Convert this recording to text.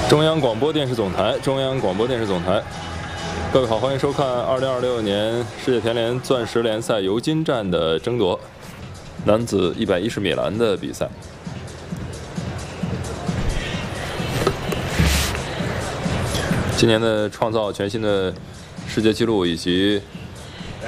中央广播电视总台，中央广播电视总台。各位好，欢迎收看2026年世界田联钻石联赛尤金站的争夺男子110米栏的比赛。今年的创造全新的世界纪录以及